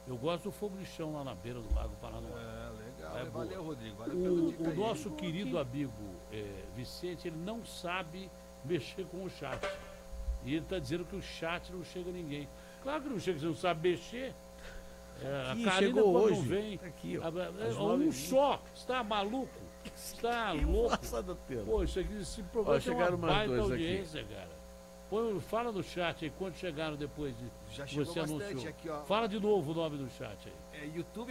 Eu gosto do fogo de chão lá na beira do Lago Paranoá. Legal. Valeu, Rodrigo. Valeu pela dica O aí. nosso querido amigo Vicente, ele não sabe mexer com o chat. E ele está dizendo que o chat não chega a ninguém. Claro que não chega, você não sabe mexer. Aqui, a Karina chegou quando hoje. não vem. Tá aqui, ó. Um só. Você está maluco? Está louco? Pô, isso aqui, esse programa tem chegaram uma mais baita dois aqui. audiência, cara. Fala no chat aí, quantos chegaram depois de Já que chegou você bastante anunciou. aqui, ó. Fala de novo o nome do chat aí. É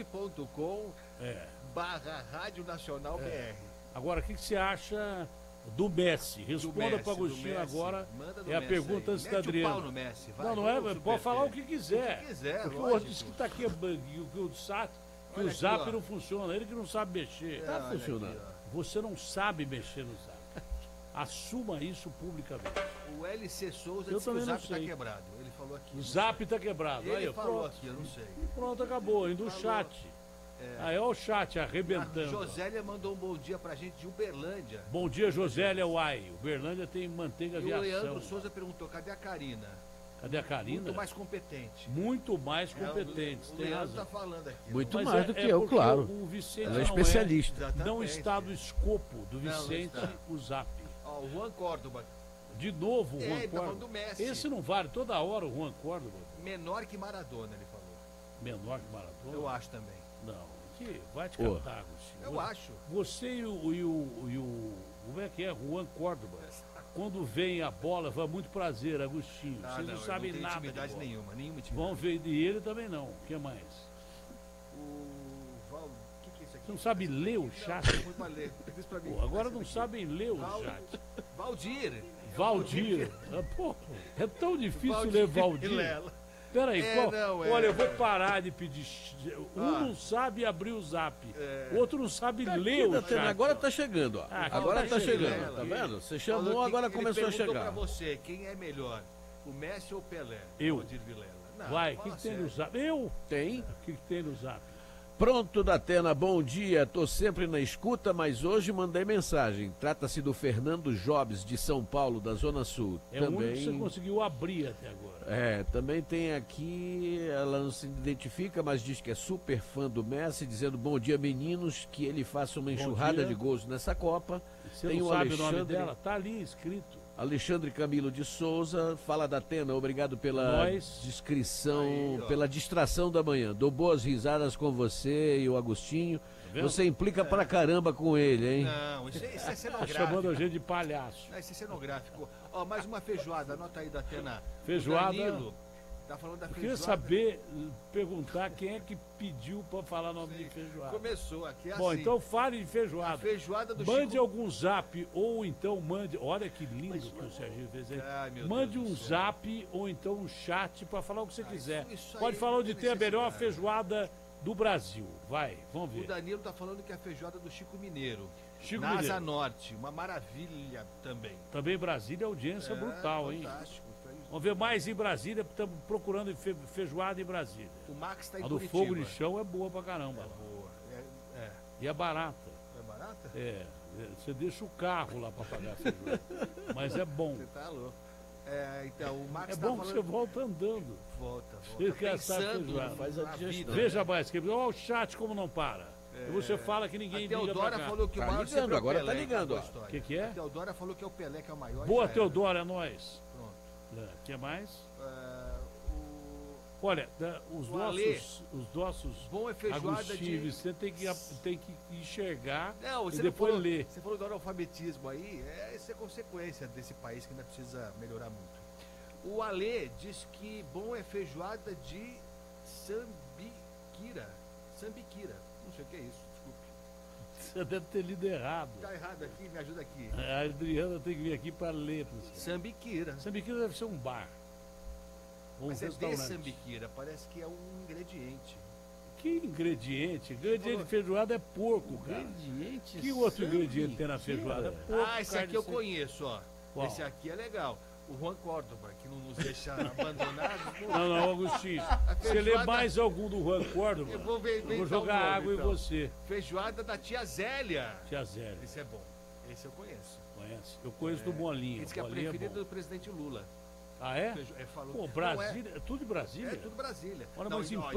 youtube.com/Rádio Nacional BR. Agora, o que você acha do Messi? Responda para o Agostinho agora. Manda do É a Messi pergunta aí. antes da Mete o Adriana. pau no Messi, vai. Não Vamos é, pro pode falar o PT. que quiser. O que quiser, porque o lógico. outro disse que está aqui, que o Zap, que Olha o aqui, Zap ó. não funciona. Ele que não sabe mexer. Tá Olha funcionando. aqui, ó. Você não sabe mexer no Zap. Assuma isso publicamente. O LC Souza Eu disse que o também não Zap tá sei. quebrado. Ele falou aqui. O não Zap sei. está quebrado. Ele Aí, ó, falou pronto. aqui, eu não sei. Pronto, acabou. Indo o Falou. chat. Aí, ó o chat A arrebentando. Josélia mandou um bom dia pra gente de Uberlândia. Bom dia, Josélia Uai. Uberlândia tem manteiga E o Leandro aviação. Souza perguntou, cadê a Karina? Cadê a Karina? Muito mais competente. Muito mais competente. O Tem Leandro razão. tá falando aqui. Muito Mas mais do que eu, porque claro. O Vicente Ela é não especialista. Exatamente. Não está do escopo do Não, não Vicente está. o Zap. Ó, o Juan Córdoba, De novo, o Juan ele tá falando Córdoba. do Messi. Esse não vale toda hora o Juan Córdoba. Menor que Maradona, ele falou. Menor que Maradona. Eu acho também. Não. Que vai te Pô. cantar, Agostinho. Eu acho. Você e o. Como é que é? Juan Córdoba. Quando vem a bola, vai muito prazer, Agostinho. Vocês não eu sabem tenho nada. De intimidade bola. nenhuma intimidade. Vão ver e ele também não. O que mais? O que é isso aqui? Você não sabe ler o chat? Não, muito pra ler. Diz pra mim. Pô, agora Esse não daqui. sabem ler o Val- chat. Valdir. Valdir. Pô, é tão difícil Valdir ler Valdir. Vilela. Peraí, Não, olha, eu vou parar de pedir. Um Ah. não sabe abrir o Zap, É. o outro não sabe ler o chat. Agora tá chegando, ó. Ah, Agora tá tá chegando. chegando, tá vendo? Você Falou chamou, que agora ele começou a perguntou chegar. pra você, quem é melhor? O Messi ou o Pelé? Eu. Valdir Vilela. Não, Vai, o fala que tem sério. no Zap? Eu? Tem. O que tem no Zap? Pronto, Datena, bom dia. Tô sempre na escuta, mas hoje mandei mensagem. Trata-se do Fernando Jobs, de São Paulo, da Zona Sul. É o único que você conseguiu abrir até agora. Também tem aqui, ela não se identifica, mas diz que é super fã do Messi, dizendo bom dia, meninos, que ele faça uma enxurrada dia. de gols nessa Copa. Você Tem não o sabe o nome Alexandre. dela? Tá ali escrito. Alexandre Camilo de Souza, fala Datena, obrigado pela Nós. descrição, Aí, ó. pela distração da manhã. Dou boas risadas com você e o Agostinho. vendo? Você implica pra caramba com ele, hein? Não, isso é Tá cenográfico. chamando a gente de palhaço. Não, isso é cenográfico. Ó, mais uma feijoada, anota aí da Atena. Feijoada. O Danilo tá falando da Eu feijoada. queria saber, perguntar quem é que pediu pra falar nome de feijoada. Começou aqui assim. Bom, então fale de a feijoada. feijoada do Mande Chico. algum zap ou então mande. Olha que lindo que o Serginho fez aí. Ai, meu Mande Deus um do céu. zap ou então um chat para falar o que você quiser. isso aí Pode falar não onde tem tem a melhor necessidade. feijoada do Brasil. Vai, vamos O ver. Danilo tá falando que é a feijoada do Chico Mineiro. Chico na Asa Mineiro. Norte, uma maravilha também. Também Brasília, audiência brutal, hein? Fantástico. Vamos ver mais em Brasília, estamos procurando feijoada em Brasília. O Max tá em A do Curitiba. fogo de chão é boa pra caramba. Boa. É. E é barata. É barata? Você deixa o carro lá pra pagar a feijoada. Mas é bom. Você tá louco. Então, o Max É tá bom que falando... você volta andando. Volta. Ele quer assar Pensando feijoada. Faz a na digestão. vida. Veja mais, que olha o chat como não para. E você fala que ninguém A liga pra Teodora cá. falou que Tá o maior ligando, sempre é o agora tá Pelé, ligando, acabou a ó. história. Que é? A Teodora falou que é o Pelé que é o maior. Boa, já era. Teodora, é nós. Pronto. O que mais? O Olha, O Alê. os nossos bom é feijoada Agostinho e de... Vicente tem que enxergar Não, e você depois falou, ler. Você falou do analfabetismo aí, isso é consequência desse país que ainda precisa melhorar muito. O Alê diz que bom é feijoada de sambiquira. Sambiquira. Não sei o que é isso, desculpe. Você deve ter lido errado. Tá errado aqui, me ajuda aqui. A Adriana tem que vir aqui para ler. Sambiquira. Sambiquira deve ser um bar. Ou um Mas é de restaurante. sambiquira, parece que é um ingrediente. Que ingrediente? Ingrediente de feijoada é porco, cara. Ingrediente. Que outro ingrediente tem na feijoada? É porco, Esse carne aqui eu seca. conheço, ó. Qual? Esse aqui é legal. O Juan Córdoba, que não nos deixa abandonados. Não, Agostinho. Você lê feijoada- mais algum do Juan Córdoba? Eu vou ver- eu vou inventar jogar um nome, água então. em você. Feijoada da tia Zélia. Tia Zélia, Esse é bom. Esse eu conheço. conhece? Eu conheço do Bolinha. Diz que é a Bolinha preferida bom. do presidente Lula. Ah, é? Falou... Pô, Não, Brasília, é tudo de Brasília? É tudo Brasília. Olha, Não, mas ó,